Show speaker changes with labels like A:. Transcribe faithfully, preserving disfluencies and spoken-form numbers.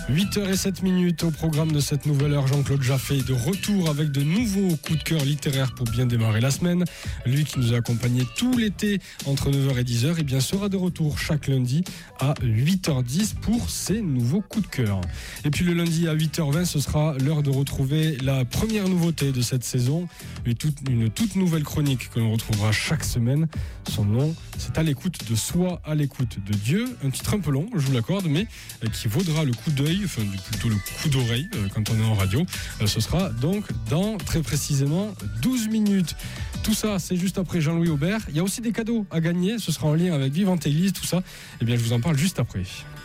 A: huit heures zéro sept minutes au programme de cette nouvelle heure. Jean-Claude Jaffé de retour avec de nouveaux coups de cœur littéraires pour bien démarrer la semaine. Lui qui nous a accompagnés tout l'été entre neuf heures et dix heures, et bien sera de retour chaque lundi à huit heures dix pour ses nouveaux coups de cœur. Et puis le lundi à huit heures vingt, ce sera l'heure de retrouver la première nouveauté de cette saison, une toute, une toute nouvelle chronique que l'on retrouvera chaque semaine. Son nom, c'est À l'écoute de soi, à l'écoute de Dieu. Un titre un peu long, je vous l'accorde, mais qui vaudra le coup d'œil, enfin plutôt le coup d'oreille euh, quand on est en radio. Euh, ce sera donc dans très précisément douze minutes. Tout ça, c'est juste après Jean-Louis Aubert. Il y a aussi des cadeaux à gagner, ce sera en lien avec Vivante Église, tout ça. Eh bien, je vous en parle juste après.